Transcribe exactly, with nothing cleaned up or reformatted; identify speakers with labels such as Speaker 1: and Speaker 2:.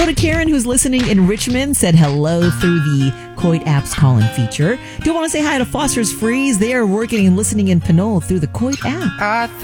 Speaker 1: Hello to Karen, who's listening in Richmond, said hello through the Coit app's call-in feature. Do want to say hi to Foster's Freeze. They are working and listening in Pinole through the Coit app.
Speaker 2: I